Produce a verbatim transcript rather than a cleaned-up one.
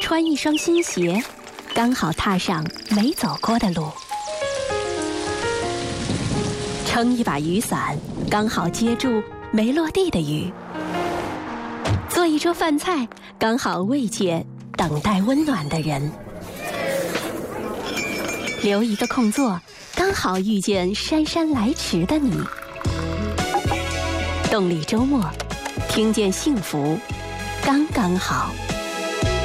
穿一双新鞋，刚好踏上没走过的路；撑一把雨伞，刚好接住没落地的雨；做一桌饭菜，刚好慰藉等待温暖的人；留一个空座，刚好遇见姗姗来迟的你。动力周末，听见幸福，刚刚好。